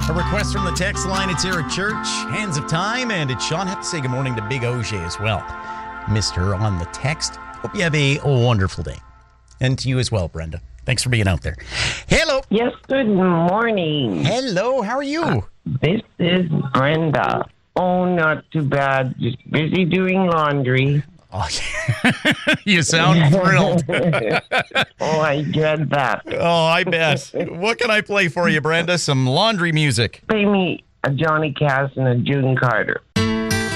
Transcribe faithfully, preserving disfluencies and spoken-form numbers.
A request from the text line. It's Eric Church, Hands of Time, and it's Sean. Have to say good morning to Big O J as well. Mister on the text. Hope you have a wonderful day. And to you as well, Brenda. Thanks for being out there. Hello. Yes, good morning. Hello, how are you? Uh, this is Brenda. Oh, not too bad. Just busy doing laundry. Oh, you sound thrilled. Oh, I dread that. Oh, I bet. What can I play for you, Brenda? Some laundry music. Play me a Johnny Cash and a June Carter.